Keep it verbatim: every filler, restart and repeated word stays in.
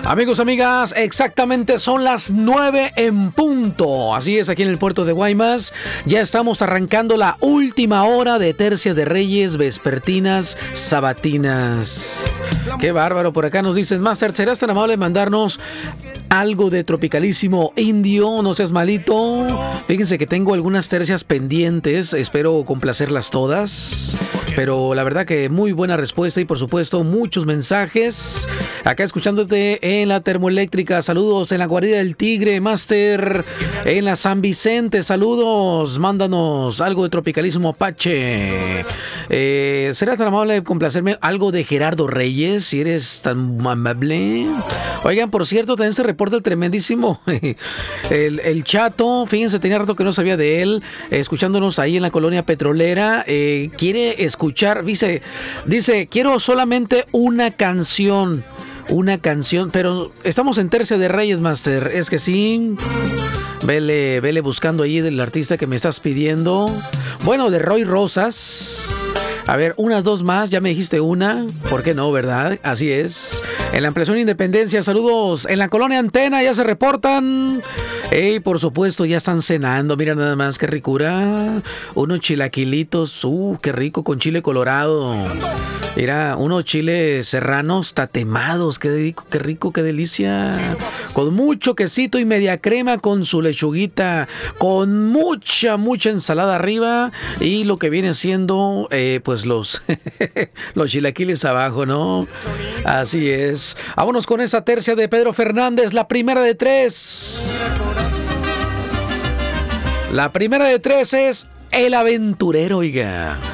Amigos, amigas, exactamente son las nueve en punto. Así es, aquí en el puerto de Guaymas. Ya estamos arrancando la última hora de Tercia de Reyes, vespertinas, sabatinas. Qué bárbaro, por acá nos dicen, Master, ¿serás tan amable de mandarnos algo de Tropicalísimo Indio? No seas malito. Fíjense que tengo algunas tercias pendientes, espero complacerlas todas. Pero la verdad que muy buena respuesta y por supuesto muchos mensajes. Acá escuchándote en la termoeléctrica, saludos en la guarida del Tigre, Master, en la San Vicente, saludos, mándanos algo de Tropicalísimo Apache. Eh, ¿Será tan amable de complacerme algo de Gerardo Reyes, si eres tan amable? Oigan, por cierto, también se reporta el tremendísimo el, el Chato, fíjense, tenía rato que no sabía de él, eh, escuchándonos ahí en la colonia petrolera, eh, quiere escuchar, dice, dice, quiero solamente una canción. Una canción, pero estamos en Tercia de Reyes, Master. Es que sí. Vele, vele buscando ahí del artista que me estás pidiendo. Bueno, de Roy Rosas. A ver, unas dos más, ya me dijiste una. ¿Por qué no, verdad? Así es. En la ampliación Independencia, saludos. En la colonia Antena ya se reportan. Ey, por supuesto, ya están cenando. Mira nada más, qué ricura. Unos chilaquilitos, uh, qué rico, con chile colorado. Mira, unos chiles serranos tatemados, qué rico, qué rico, qué delicia. Con mucho quesito y media crema con su lechuguita. Con mucha, mucha ensalada arriba. Y lo que viene siendo, eh, pues los, los chilaquiles abajo, ¿no? Así es. Vámonos con esa tercia de Pedro Fernández, la primera de tres. La primera de tres es El Aventurero, oiga.